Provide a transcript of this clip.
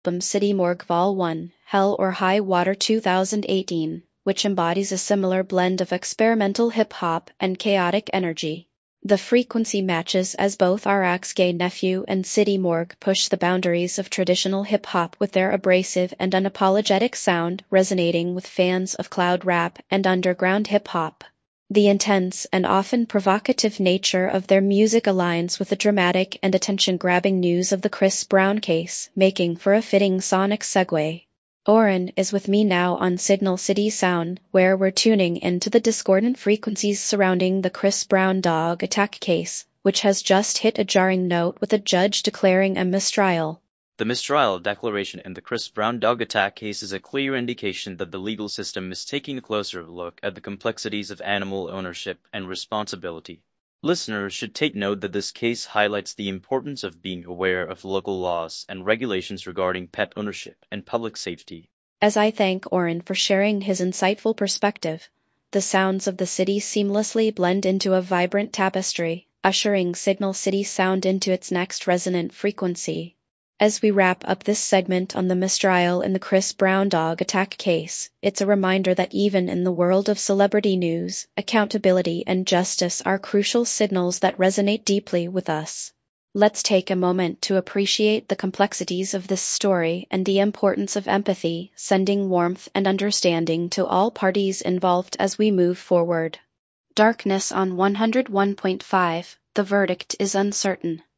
album City Morgue Vol. 1, Hell or High Water 2018, which embodies a similar blend of experimental hip-hop and chaotic energy. The frequency matches as both RX's Gay Nephew and City Morgue push the boundaries of traditional hip-hop with their abrasive and unapologetic sound, resonating with fans of cloud rap and underground hip-hop. The intense and often provocative nature of their music aligns with the dramatic and attention-grabbing news of the Chris Brown case, making for a fitting sonic segue. Oren is with me now on Signal City Sound, where we're tuning into the discordant frequencies surrounding the Chris Brown dog attack case, which has just hit a jarring note with a judge declaring a mistrial. The mistrial declaration in the Chris Brown dog attack case is a clear indication that the legal system is taking a closer look at the complexities of animal ownership and responsibility. Listeners should take note that this case highlights the importance of being aware of local laws and regulations regarding pet ownership and public safety. As I thank Oren for sharing his insightful perspective, the sounds of the city seamlessly blend into a vibrant tapestry, ushering Signal City Sound into its next resonant frequency. As we wrap up this segment on the mistrial in the Chris Brown dog attack case, it's a reminder that even in the world of celebrity news, accountability and justice are crucial signals that resonate deeply with us. Let's take a moment to appreciate the complexities of this story and the importance of empathy, sending warmth and understanding to all parties involved as we move forward. Darkness on 101.5, the verdict is uncertain.